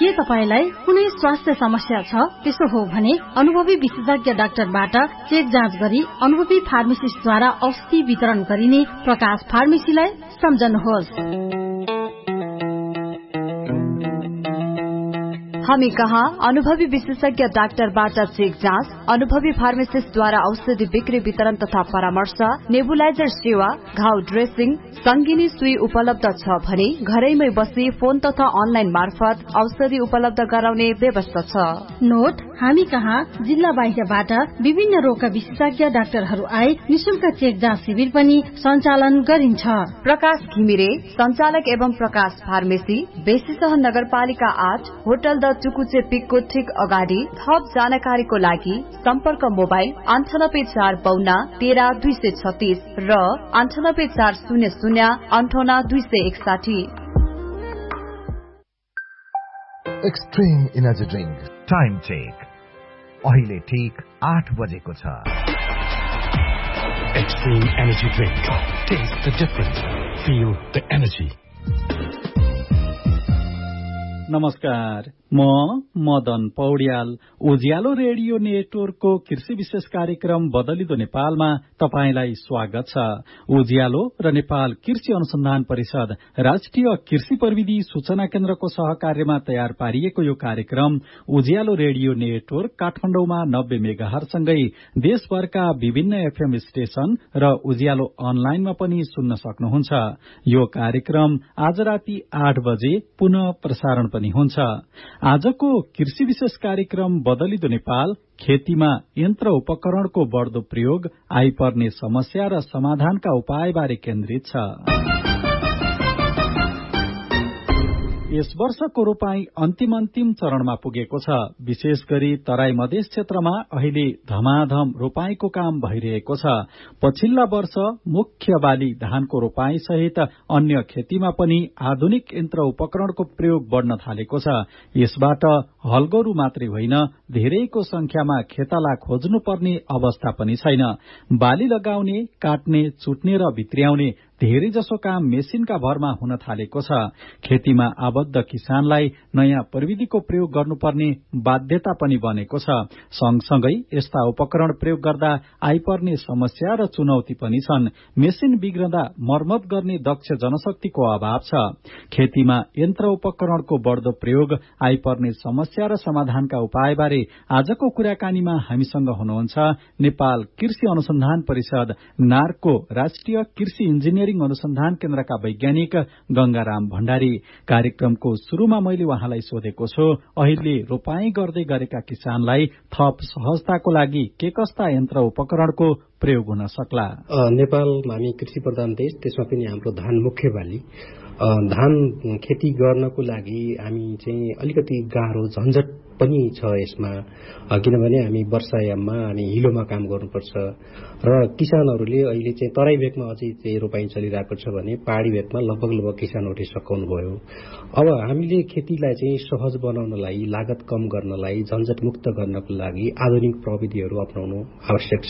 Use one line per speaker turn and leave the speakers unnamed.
के तपाईलाई कुनै स्वास्थ्य समस्या छ? त्यसो हो भने अनुभवी विशेषज्ञ डाक्टरबाट चेक जाँच गरी अनुभवी फार्मासिस्टद्वारा औषधि वितरण गरिने प्रकाश फार्मेसीलाई सम्झनुहोस्।
हामी कहाँ अनुभवी विशेषज्ञ डाक्टरबाट चेक जाँच, अनुभवी फार्मासिस्टद्वारा औषधि बिक्री वितरण तथा परामर्श, नेबुलाइजर सेवा, घाउ ड्रेसिङ, संगिनी सुई उपलब्ध छ भने घरैमै बसी फोन तथा अनलाइन मार्फत औषधि उपलब्ध गराउने व्यवस्था छ।
नोट, हामी कहाँ जिल्ला बाहिरबाट विभिन्न रोगका विशेषज्ञ डाक्टरहरू आए निशुल्क चेक जाँच शिविर पनि सञ्चालन गरिन्छ।
प्रकाश घिमिरे, संचालक एवं प्रकाश फार्मेसी, बेसीसह नगरपालिका 8, होटल द चुकुचे पिकको ठीक अगाडि। थप जानकारीको लागि सम्पर्क मोबाइल 9845523236 र 9840058261।
Extreme energy drink time check अहिले ठीक 8 बजेको छ।
Extreme energy drink, test the difference, feel the energy.
नमस्कार, म मदन पौड्याल उज्यालो रेडियो नेटवर्कको कृषि विशेष कार्यक्रम बदलिदो नेपालमा तपाईंलाई स्वागत छ। उज्यालो र नेपाल कृषि अनुसन्धान परिषद राष्ट्रिय कृषि प्रविधि सूचना केन्द्रको सहकार्यमा तयार पारिएको यो कार्यक्रम उज्यालो रेडियो नेटवर्क काठमाडौँमा 90 मेगाहर्ज सँगै देशभरका विभिन्न एफएम स्टेशन र उज्यालो अनलाइनमा पनि सुन्न सक्नुहुन्छ। यो कार्यक्रम आज राति 8 बजे पुनः प्रसारण पनि हुन्छ। आजको कृषि विशेष कार्यक्रम बदलिदो नेपाल खेतीमा यन्त्र उपकरणको बढ्दो प्रयोग, आइपर्ने समस्या र समाधानका उपायबारे केन्द्रित छ। यस वर्षको रोपाई अन्तिम चरणमा पुगेको छ। विशेष गरी तराई मधेस क्षेत्रमा अहिले धमाधम रोपाईको काम भइरहेको छ। पछिल्ला वर्ष मुख्य बाली धानको रोपाई सहित अन्य खेतीमा पनि आधुनिक यन्त्र उपकरणको प्रयोग बढ्न थालेको छ। यसबाट हलगोरु मात्रै होइन, धेरैको संख्यामा खेताला खोज्नुपर्ने अवस्था पनि छैन। बाली लगाउने, काट्ने, चुट्ने र भित्र्याउने धेरै जसो काम मेसिनका भरमा हुन थालेको छ। खेतीमा आबद्ध किसानलाई नयाँ प्रविधिको प्रयोग गर्नुपर्ने बाध्यता पनि बनेको छ। सँगसँगै यस्ता उपकरण प्रयोग गर्दा आइपर्ने समस्या र चुनौती पनि छन्। मेसिन बिग्रदा मर्मत गर्ने दक्ष जनशक्तिको अभाव छ। खेतीमा यन्त्र उपकरणको बढ्दो प्रयोग, आइपर्ने समस्या र समाधानका उपायबारे आजको कुराकानीमा हामीसँग हुनुहुन्छ नेपाल कृषि अनुसन्धान परिषद नार्कको राष्ट्रिय कृषि इन्जिनियरिङ अनुसन्धान केन्द्रका वैज्ञानिक गंगाराम भण्डारी। कार्यक्रमको शुरूमा मैले उहाँलाई सोधेको छु, अहिले रोपाई गर्दै गरेका किसानलाई थप सहजताको लागि के कस्ता यन्त्र उपकरणको प्रयोग हुन सक्ला?
नेपालमा हामी कृषि प्रधान देश, त्यसमा पनि हाम्रो धान मुख्य बाली। धान खेती गर्नको लागि हामी चाहिँ अलिकति गाह्रो झन्झट पनि छ यसमा, किनभने हामी वर्षायाममा हामी हिलोमा काम गर्नुपर्छ र किसानहरूले अहिले चाहिँ तराई भेगमा अझै चाहिँ रोपाई चलिरहेको छ भने पहाडी भेगमा लगभग किसानहरूले सकाउनु भयो। अब हामीले खेतीलाई चाहिँ सहज बनाउनलाई, लागत कम गर्नलाई, झन्झट मुक्त गर्नको लागि आधुनिक प्रविधिहरू अपनाउनु आवश्यक छ।